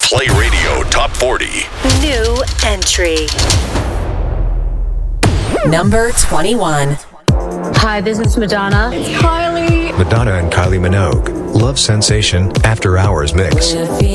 Play Radio Top 40. New entry. Number 21. Hi, this is Madonna. It's Kylie. Madonna and Kylie Minogue. Love Sensation After Hours Mix.